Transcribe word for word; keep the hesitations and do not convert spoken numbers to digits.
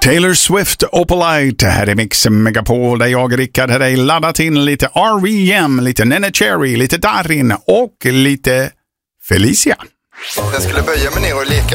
Taylor Swift, Opalite, här är Mix Megapol där jag, Rickard, har dig laddat in lite R E M, lite Nene Cherry, lite Darin och lite Felicia. Jag skulle böja mig ner och leka